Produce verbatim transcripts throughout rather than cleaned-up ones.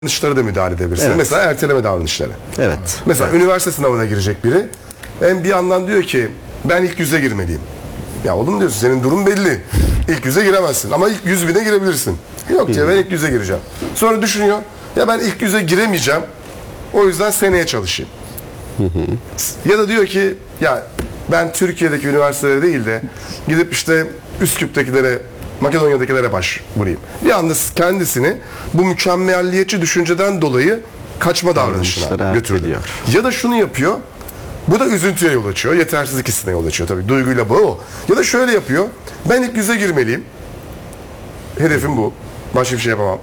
davranışlara da müdahale edebilirsin. Evet. Mesela erteleme davranışları. Evet. Mesela evet. üniversite sınavına girecek biri. Hem bir yandan diyor ki ben ilk yüze girmeliyim. Ya oğlum diyorsun senin durum belli. İlk yüze giremezsin ama ilk yüz bine girebilirsin. Yok diyor ben ilk yüze gireceğim. Sonra düşünüyor ya ben ilk yüze giremeyeceğim. O yüzden seneye çalışayım. Ya da diyor ki ya ben Türkiye'deki üniversitelere değil de gidip işte Üsküp'tekilere, Makedonya'dakilere başvurayım. Bir anda kendisini bu mükemmelliyetçi düşünceden dolayı kaçma davranışına götürüyor. Ya da şunu yapıyor. Bu da üzüntüye yol açıyor. Yetersizlik hissine yol açıyor tabii. Duyguyla bu o. Ya da şöyle yapıyor. Ben ilk yüze girmeliyim. Hedefim bu. Başka bir şey yapamam.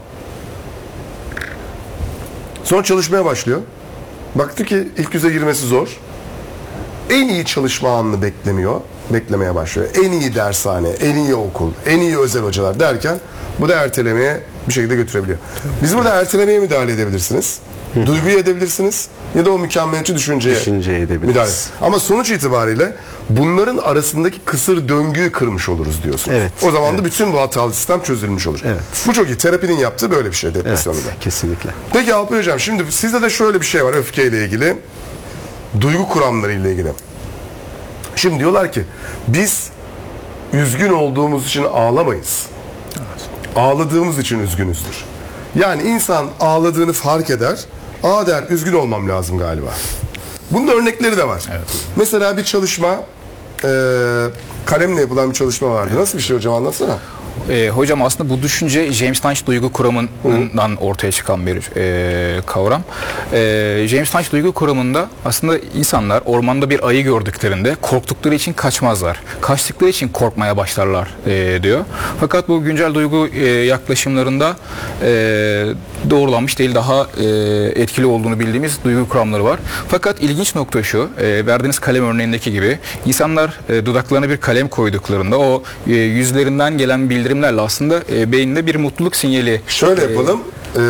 Sonra çalışmaya başlıyor. Baktı ki ilk yüze girmesi zor. En iyi çalışma anını beklemiyor. Beklemeye başlıyor. En iyi dershane, en iyi okul, en iyi özel hocalar derken bu da ertelemeye bir şekilde götürebiliyor. Biz burada ertelemeye müdahale edebilirsiniz. Duyguyu edebilirsiniz. Ya da o mükemmeliyetçi düşünceye, düşünceye müdahale. Ama sonuç itibariyle bunların arasındaki kısır döngüyü kırmış oluruz diyorsunuz. Evet, o zaman evet. da bütün bu hatalı sistem çözülmüş olur. Evet. Bu çok iyi. Terapinin yaptığı böyle bir şey depresyonda. Evet, kesinlikle. Peki Alpay Hocam şimdi sizde de şöyle bir şey var öfkeyle ilgili. Duygu kuramları ile ilgili. Şimdi diyorlar ki biz üzgün olduğumuz için ağlamayız. Evet. Ağladığımız için üzgünüzdür. Yani insan ağladığını fark eder. Aa der üzgün olmam lazım galiba. Bunun örnekleri de var. Evet. Mesela bir çalışma e, kalemle yapılan bir çalışma vardı. Evet. Nasıl bir şey hocam anlatsana. E, hocam aslında bu düşünce James Lange duygu kuramından Hı. ortaya çıkan bir e, kavram. E, James Lange duygu kuramında aslında insanlar ormanda bir ayı gördüklerinde korktukları için kaçmazlar. Kaçtıkları için korkmaya başlarlar e, diyor. Fakat bu güncel duygu e, yaklaşımlarında e, doğrulanmış değil, daha e, etkili olduğunu bildiğimiz duygu kuramları var. Fakat ilginç nokta şu, e, verdiğiniz kalem örneğindeki gibi insanlar e, dudaklarına bir kalem koyduklarında o e, yüzlerinden gelen bildirim aslında e, beyinde bir mutluluk sinyali. Şöyle yapalım. E,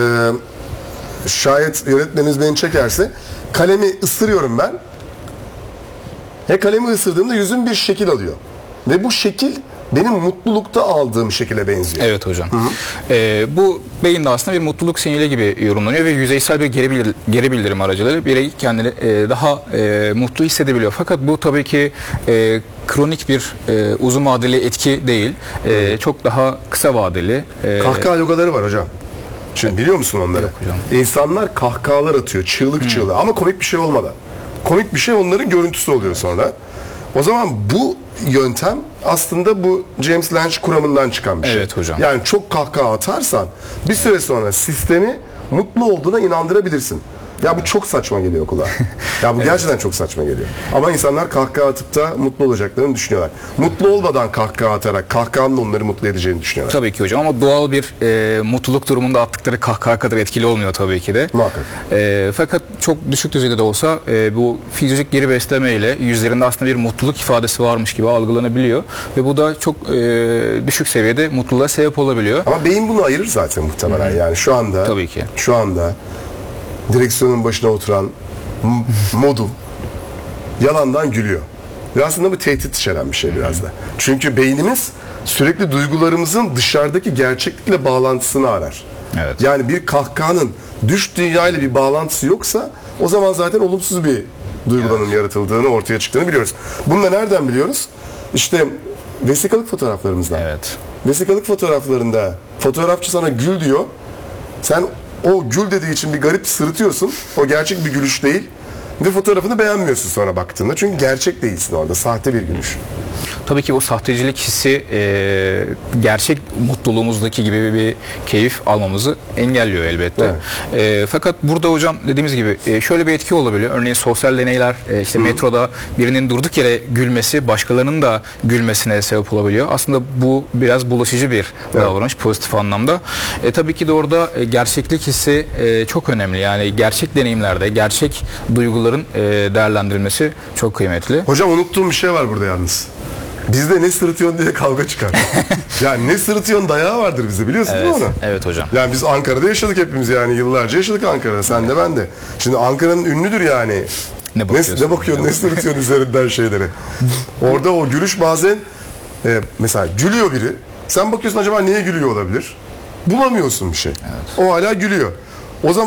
şayet yönetmeniniz beni çekerse kalemi ısırıyorum ben. He kalemi ısırdığımda yüzüm bir şekil alıyor. Ve bu şekil benim mutlulukta aldığım şekile benziyor. Evet hocam. E, bu beyinde aslında bir mutluluk sinyali gibi yorumlanıyor ve yüzeysel bir geri, bildir, geri bildirim aracılığıyla birey kendini e, daha e, mutlu hissedebiliyor. Fakat bu tabii ki e, kronik bir e, uzun vadeli etki değil. E, çok daha kısa vadeli. E, Kahkaha yogaları var hocam. Şimdi biliyor musun onları? Yok hocam. İnsanlar kahkahalar atıyor çığlık hmm. çığlığı ama komik bir şey olmadan. Komik bir şey onların görüntüsü oluyor sonra. O zaman bu yöntem aslında bu James Lange kuramından çıkan bir şey. Evet hocam. Yani çok kahkaha atarsan bir süre sonra sistemi mutlu olduğuna inandırabilirsin. Ya bu çok saçma geliyor kulağa. Ya bu gerçekten evet. çok saçma geliyor. Ama insanlar kahkaha atıp da mutlu olacaklarını düşünüyorlar. Mutlu olmadan kahkaha atarak kahkahanın onları mutlu edeceğini düşünüyorlar. Tabii ki hocam ama doğal bir e, mutluluk durumunda attıkları kahkaha kadar etkili olmuyor tabii ki de. Muhakkak. E, fakat çok düşük düzeyde de olsa e, bu fizyolojik geri besleme ile yüzlerinde aslında bir mutluluk ifadesi varmış gibi algılanabiliyor. Ve bu da çok e, düşük seviyede mutluluğa sebep olabiliyor. Ama beyin bunu ayırır zaten muhtemelen. Yani şu anda tabii ki. Şu anda direksiyonun başına oturan modum yalandan gülüyor. Ve aslında bu tehdit içeren bir şey biraz da. Çünkü beynimiz sürekli duygularımızın dışarıdaki gerçeklikle bağlantısını arar. Evet. Yani bir kahkahanın dış dünyayla bir bağlantısı yoksa o zaman zaten olumsuz bir duyguların evet. yaratıldığını, ortaya çıktığını biliyoruz. Bunu da nereden biliyoruz? İşte vesikalık fotoğraflarımızdan. Evet. Vesikalık fotoğraflarında fotoğrafçı sana gül diyor. Sen o gül dediği için bir garip sırıtıyorsun. O gerçek bir gülüş değil. Ve fotoğrafını beğenmiyorsun sonra baktığında. Çünkü gerçek değilsin orada. Sahte bir gülüş. Tabii ki o sahtecilik hissi e, gerçek mutluluğumuzdaki gibi bir keyif almamızı engelliyor elbette. Evet. E, fakat burada hocam dediğimiz gibi e, şöyle bir etki olabiliyor. Örneğin sosyal deneyler e, işte Hı. metroda birinin durduk yere gülmesi başkalarının da gülmesine sebep olabiliyor. Aslında bu biraz bulaşıcı bir evet. davranış pozitif anlamda. E, tabii ki de orada e, gerçeklik hissi e, çok önemli. Yani gerçek deneyimlerde gerçek duyguların e, değerlendirilmesi çok kıymetli. Hocam unuttuğum bir şey var burada yalnız. Bizde ne sırıtıyorsun diye kavga çıkar. Yani ne sırıtıyorsun dayağı vardır bizde biliyorsun evet, değil mi onu? Evet hocam. Yani biz Ankara'da yaşadık hepimiz yani yıllarca yaşadık Ankara'da. Sen evet. de ben de. Şimdi Ankara'nın ünlüdür yani. Ne bakıyorsun? Ne, ne bakıyorsun ne sırıtıyorsun üzerinden şeyleri. Orada o gülüş bazen e, mesela gülüyor biri. Sen bakıyorsun acaba niye gülüyor olabilir? Bulamıyorsun bir şey. Evet. O hala gülüyor. O zaman